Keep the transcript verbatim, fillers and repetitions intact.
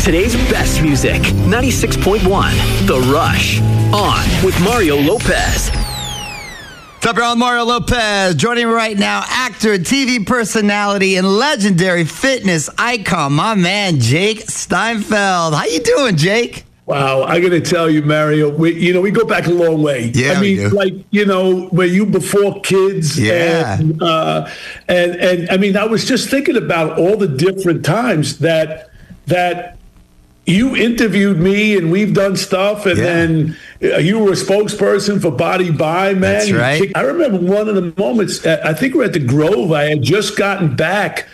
today's best music. ninety-six point one, The Rush. On with Mario Lopez. What's up, y'all? Mario Lopez. Joining me right now, actor, T V personality, and legendary fitness icon, my man, Jake Steinfeld. How you doing, Jake? Wow, I got to tell you, Mario, we, you know, we go back a long way. Yeah, I mean, we do. like, you know, were you before kids? Yeah. And, uh, and, and I mean, I was just thinking about all the different times that, that you interviewed me and we've done stuff. And Yeah. then uh, you were a spokesperson for Body Buy, man. That's You right. kicked- I remember one of the moments, uh, I think we we're at the Grove. I had just gotten back